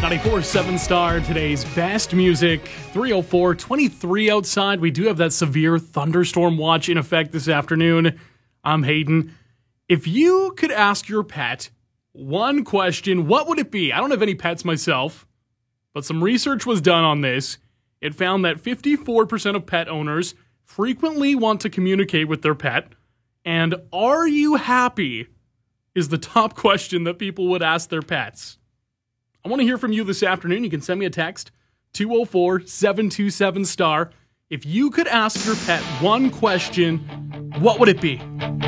94.7 Star, today's best music. 3:04, 23 outside. We do have that severe thunderstorm watch in effect this afternoon. I'm Hayden. If you could ask your pet one question, what would it be? I don't have any pets myself, but some research was done on this. It found that 54% of pet owners frequently want to communicate with their pet. And are you happy is the top question that people would ask their pets. I want to hear from you this afternoon. You can send me a text, 204-727-STAR. If you could ask your pet one question, what would it be?